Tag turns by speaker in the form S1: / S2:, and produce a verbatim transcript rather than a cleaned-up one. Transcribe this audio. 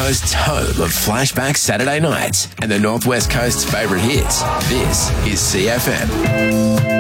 S1: Coast's home of Flashback Saturday nights and the Northwest Coast's favourite hits. This is C F M.